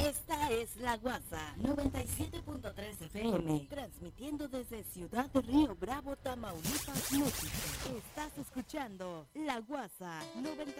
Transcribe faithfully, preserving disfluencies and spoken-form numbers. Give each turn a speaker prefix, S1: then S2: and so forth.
S1: Esta es La Guasa noventa y siete punto tres F M, transmitiendo desde Ciudad de Río Bravo, Tamaulipas, México. Estás escuchando La Guasa noventa